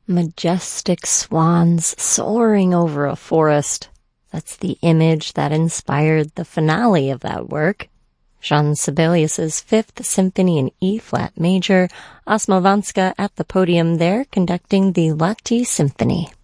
Majestic swans soaring over a forest. That's the image that inspired the finale of that work. Jean Sibelius's Fifth Symphony in E-flat major, Osmowska at the podium there conducting the Lahti Symphony.